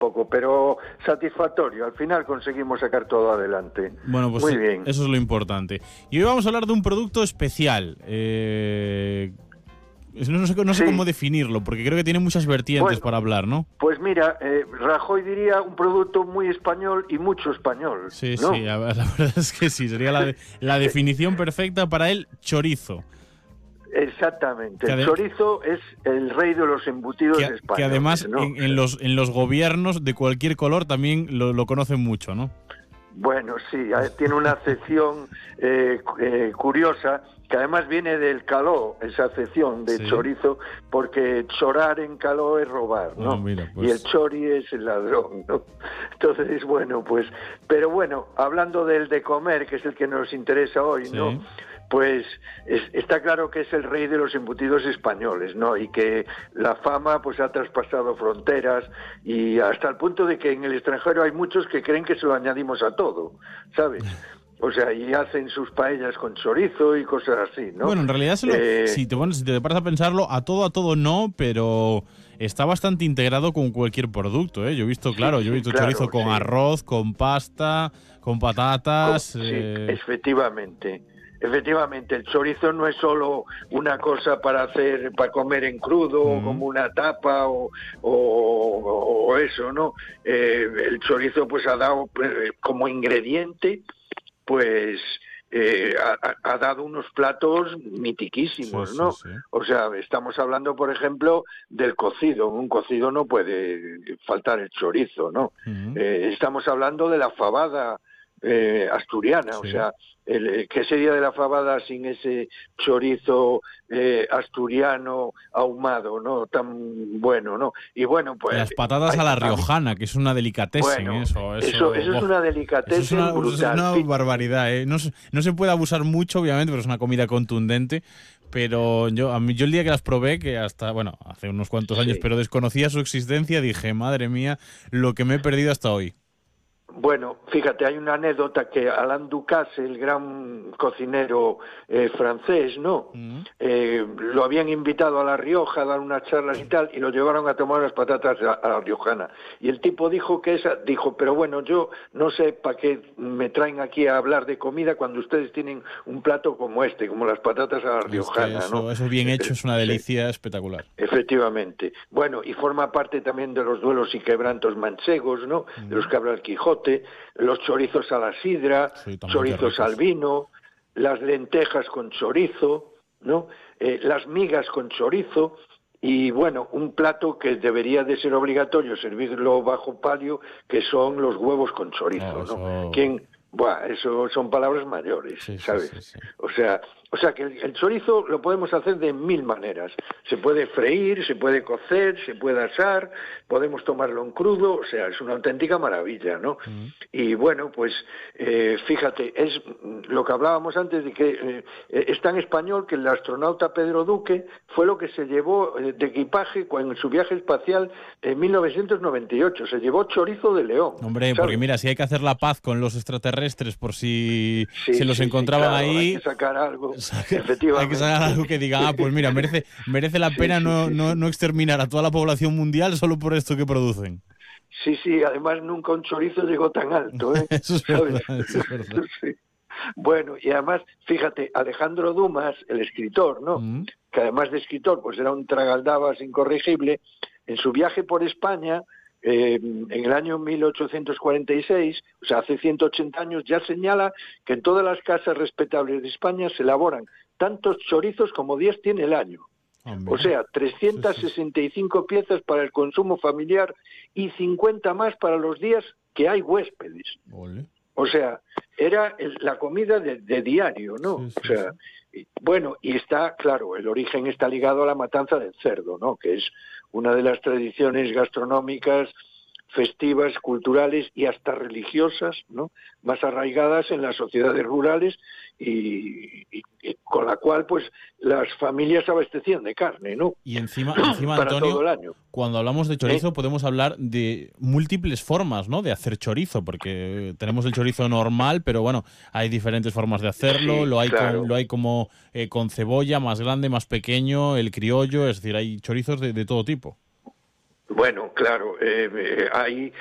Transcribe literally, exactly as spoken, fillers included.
poco, pero satisfactorio. Al final conseguimos sacar todo adelante. Bueno, pues muy bien. Eso es lo importante. Y hoy vamos a hablar de un producto especial. Eh, no sé, no sé sí. cómo definirlo, porque creo que tiene muchas vertientes bueno, para hablar, ¿no? Pues mira, eh, Rajoy diría un producto muy español y mucho español. Sí, ¿no? sí, la verdad es que sí, sería la, de, la definición perfecta para él, chorizo. Exactamente, el chorizo es el rey de los embutidos que, españoles. Que además ¿no? en, en, los, en los gobiernos de cualquier color también lo, lo conocen mucho, ¿no? Bueno, sí, tiene una acepción eh, eh, curiosa, que además viene del caló, esa acepción de sí. chorizo, porque chorar en caló es robar, ¿no? Oh, mira, pues... Y el chori es el ladrón, ¿no? Entonces, bueno, pues, pero bueno, hablando del de comer, que es el que nos interesa hoy, sí. ¿no? Pues es, está claro que es el rey de los embutidos españoles, ¿no? Y que la fama pues ha traspasado fronteras y hasta el punto de que en el extranjero hay muchos que creen que se lo añadimos a todo, ¿sabes? O sea, y hacen sus paellas con chorizo y cosas así, ¿no? Bueno, en realidad, se lo, eh, si, te pones, si te paras a pensarlo, a todo, a todo no, pero está bastante integrado con cualquier producto, ¿eh? Yo he visto, claro, sí, yo he visto sí, claro, chorizo con sí. arroz, con pasta, con patatas... Con, eh... Sí, efectivamente. Efectivamente, el chorizo no es solo una cosa para hacer, para comer en crudo, mm. como una tapa o, o, o eso, ¿no? Eh, el chorizo pues ha dado eh, como ingrediente, pues eh, ha, ha dado unos platos mitiquísimos, sí, ¿no? Sí, sí. O sea, estamos hablando, por ejemplo, del cocido. En un cocido no puede faltar el chorizo, ¿no? Mm. Eh, estamos hablando de la fabada eh, asturiana, sí. o sea, el, ¿qué sería de la fabada sin ese chorizo eh, asturiano ahumado, no tan bueno, no? Y bueno, pues las patatas hay, a la riojana, que es una delicatessen, bueno, eso, eso, eso, eso es una delicatessen eso es una, brutal. Es una barbaridad, ¿eh? No, no se puede abusar mucho, obviamente, pero es una comida contundente. Pero yo, a mí, yo el día que las probé, que hasta, bueno, hace unos cuantos años, sí. pero desconocía su existencia, dije, madre mía, lo que me he perdido hasta hoy. Bueno, fíjate, hay una anécdota que Alain Ducasse, el gran cocinero eh, francés, ¿no? Mm. Eh, lo habían invitado a La Rioja a dar unas charlas y tal, y lo llevaron a tomar unas patatas a, a la riojana. Y el tipo dijo que esa, dijo, pero bueno, yo no sé para qué me traen aquí a hablar de comida cuando ustedes tienen un plato como este, como las patatas a la riojana, es que eso, ¿no? Eso bien hecho es una delicia sí. espectacular. Efectivamente. Bueno, y forma parte también de los duelos y quebrantos manchegos, ¿no? Mm. De los que habla el Quijote. Los chorizos a la sidra, sí, chorizos al vino, las lentejas con chorizo, ¿no? Eh, las migas con chorizo y, bueno, un plato que debería de ser obligatorio servirlo bajo palio, que son los huevos con chorizo, oh, eso... ¿no? ¿Quién? Buah, eso son palabras mayores, sí, ¿sabes? Sí, sí, sí. O sea, o sea que el, el chorizo lo podemos hacer de mil maneras. Se puede freír, se puede cocer, se puede asar, podemos tomarlo en crudo, o sea, es una auténtica maravilla, ¿no? Mm. Y bueno, pues eh, fíjate, es lo que hablábamos antes de que eh, es tan español que el astronauta Pedro Duque fue lo que se llevó eh, de equipaje en su viaje espacial en mil novecientos noventa y ocho, se llevó chorizo de León. Hombre, ¿sabes? Porque mira, si hay que hacer la paz con los extraterrestres por si sí, se los sí, encontraban sí, claro, ahí, hay que sacar algo, efectivamente. Hay que sacar algo que diga, ah, pues mira, merece, merece la pena sí, sí, no, sí, no, no exterminar a toda la población mundial solo por esto que producen. Sí, sí, además nunca un chorizo llegó tan alto, ¿eh? Eso es verdad, eso es verdad. Sí. Bueno, y además, fíjate, Alejandro Dumas, el escritor, ¿no? Mm. Que además de escritor, pues era un tragaldabas incorregible, en su viaje por España, eh, en el año mil ochocientos cuarenta y seis, o sea, hace ciento ochenta años, ya señala que en todas las casas respetables de España se elaboran tantos chorizos como días tiene el año. Hombre. O sea, trescientas sesenta y cinco sí, sí. piezas para el consumo familiar y cincuenta más para los días que hay huéspedes. Ole. O sea, era el, la comida de, de diario, ¿no? Sí, sí, o sea, sí. Bueno, y está, claro, el origen está ligado a la matanza del cerdo, ¿no? Que es una de las tradiciones gastronómicas, festivas, culturales y hasta religiosas, ¿no? Más arraigadas en las sociedades rurales y, y, y con la cual, pues, las familias se abastecían de carne, ¿no? Y encima, encima para Antonio, todo el año. Cuando hablamos de chorizo ¿Eh? podemos hablar de múltiples formas, ¿no? De hacer chorizo, porque tenemos el chorizo normal, pero bueno, hay diferentes formas de hacerlo. Sí, lo hay claro. con, lo hay como eh, con cebolla, más grande, más pequeño, el criollo, es decir, hay chorizos de, de todo tipo. Bueno, claro, eh, hay